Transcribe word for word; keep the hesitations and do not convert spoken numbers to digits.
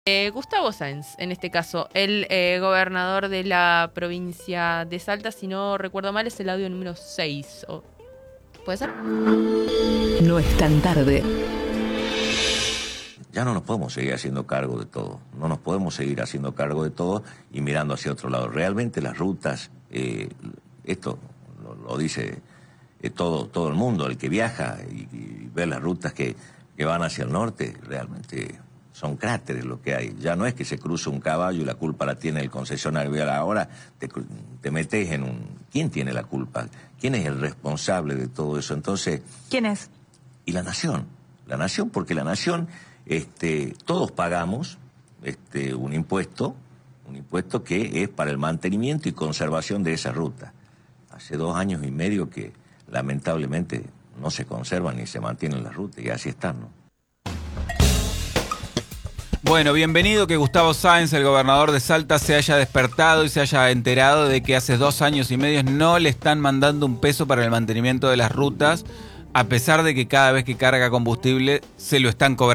Eh, Gustavo Sáenz, en este caso, el eh, gobernador de la provincia de Salta, si no recuerdo mal, es el audio número seis. ¿O ¿Puede ser? No es tan tarde. Ya no nos podemos seguir haciendo cargo de todo, no nos podemos seguir haciendo cargo de todo y mirando hacia otro lado. Realmente las rutas, eh, esto lo, lo dice eh, todo, todo el mundo, el que viaja y, y ve las rutas que, que van hacia el norte, realmente son cráteres lo que hay. Ya no es que se cruza un caballo y la culpa la tiene el concesionario vial. Ahora te, te metes en un... ¿Quién tiene la culpa? ¿Quién es el responsable de todo eso? Entonces... ¿Quién es? Y la nación. La nación, porque la nación... Este, todos pagamos este, un impuesto, un impuesto que es para el mantenimiento y conservación de esa ruta. Hace dos años y medio que lamentablemente no se conservan ni se mantienen las rutas y así están, ¿no? Bueno, bienvenido que Gustavo Sáenz, el gobernador de Salta, se haya despertado y se haya enterado de que hace dos años y medio no le están mandando un peso para el mantenimiento de las rutas, a pesar de que cada vez que carga combustible se lo están cobrando.